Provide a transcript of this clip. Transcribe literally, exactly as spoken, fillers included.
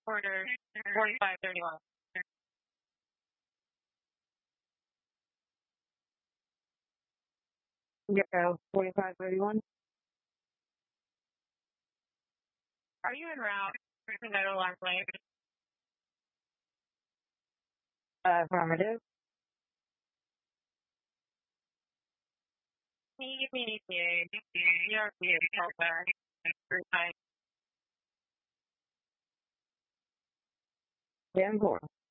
Order forty-five thirty-one. Yeah, forty-five thirty-one. Are you en route to Meadowlark Lake? Uh, affirmative. Can you give me an E T A? You're being called back. Time. ten four.